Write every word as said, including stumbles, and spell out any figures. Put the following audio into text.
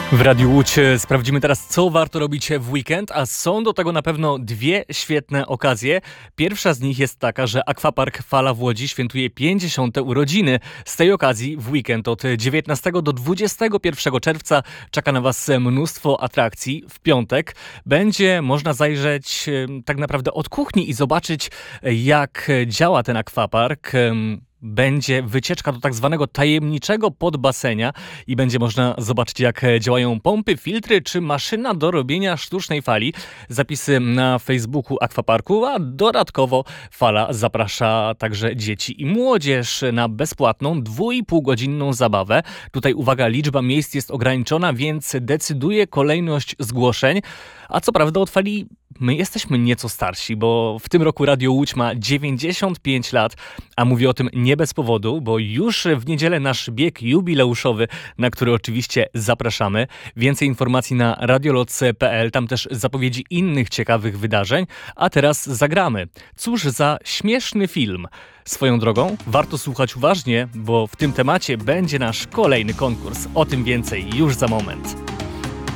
W Radiu Łódź sprawdzimy teraz, co warto robić w weekend, a są do tego na pewno dwie świetne okazje. Pierwsza z nich jest taka, że Aquapark Fala w Łodzi świętuje pięćdziesiąte urodziny. Z tej okazji w weekend od dziewiętnastego do dwudziestego pierwszego czerwca czeka na Was mnóstwo atrakcji. W piątek będzie można zajrzeć tak naprawdę od kuchni i zobaczyć, jak działa ten akwapark. Będzie wycieczka do tak zwanego tajemniczego podbasenia i będzie można zobaczyć, jak działają pompy, filtry czy maszyna do robienia sztucznej fali. Zapisy na Facebooku Aquaparku, a dodatkowo Fala zaprasza także dzieci i młodzież na bezpłatną dwu i pół godzinną zabawę. Tutaj uwaga, liczba miejsc jest ograniczona, więc decyduje kolejność zgłoszeń. A co prawda od Fali my jesteśmy nieco starsi, bo w tym roku Radio Łódź ma dziewięćdziesiąt pięć lat, a mówię o tym nie bez powodu, bo już w niedzielę nasz bieg jubileuszowy, na który oczywiście zapraszamy. Więcej informacji na radioloc kropka p l, tam też zapowiedzi innych ciekawych wydarzeń, a teraz zagramy. Cóż za śmieszny film. Swoją drogą warto słuchać uważnie, bo w tym temacie będzie nasz kolejny konkurs. O tym więcej już za moment.